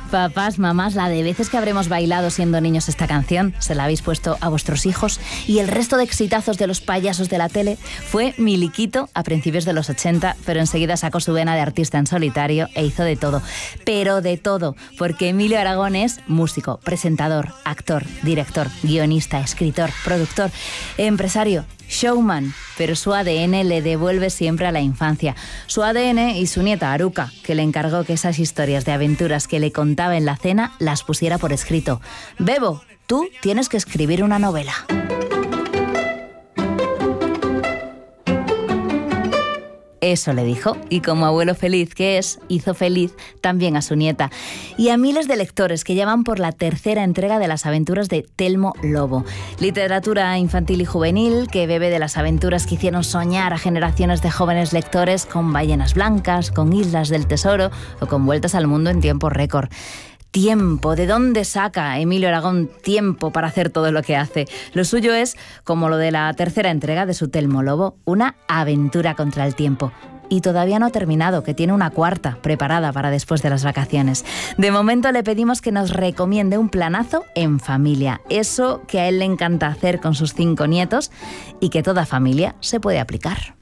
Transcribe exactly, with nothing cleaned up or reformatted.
Papás, mamás, la de veces que habremos bailado siendo niños esta canción, se la habéis puesto a vuestros hijos, y el resto de exitazos de los payasos de la tele fue Miliquito a principios de los ochenta, pero enseguida sacó su vena de artista en solitario e hizo de todo, pero de todo, porque Emilio Aragón es músico, presentador, actor, director, guionista, escritor, productor, empresario, showman, pero su A D N le devuelve siempre a la infancia. Su A D N y su nieta Aruca, que le encargó que esas historias de aventuras que le contaba en la cena las pusiera por escrito. Bebo, tú tienes que escribir una novela. Eso le dijo, y como abuelo feliz que es, hizo feliz también a su nieta. Y a miles de lectores que ya van por la tercera entrega de las aventuras de Telmo Lobo. Literatura infantil y juvenil que bebe de las aventuras que hicieron soñar a generaciones de jóvenes lectores con ballenas blancas, con islas del tesoro o con vueltas al mundo en tiempo récord. Tiempo, ¿de dónde saca Emilio Aragón tiempo para hacer todo lo que hace? Lo suyo es, como lo de la tercera entrega de su Telmo Lobo, una aventura contra el tiempo. Y todavía no ha terminado, que tiene una cuarta preparada para después de las vacaciones. De momento le pedimos que nos recomiende un planazo en familia. Eso que a él le encanta hacer con sus cinco nietos y que toda familia se puede aplicar.